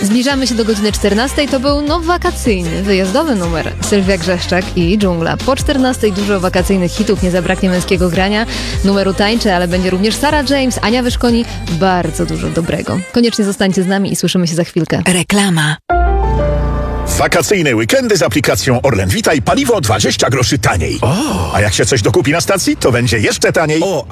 Zbliżamy się do godziny 14. To był wakacyjny, wyjazdowy numer Sylwia Grzeszczak i Dżungla. Po 14 dużo wakacyjnych hitów, nie zabraknie męskiego grania, numeru Tańczę, ale będzie również Sarah James, Ania Wyszkoni, bardzo dużo dobrego. Koniecznie zostańcie z nami i słyszymy się za chwilkę. Reklama. Wakacyjne weekendy z aplikacją Orlen Witaj, paliwo 20 groszy taniej. A jak się coś dokupi na stacji, to będzie jeszcze taniej.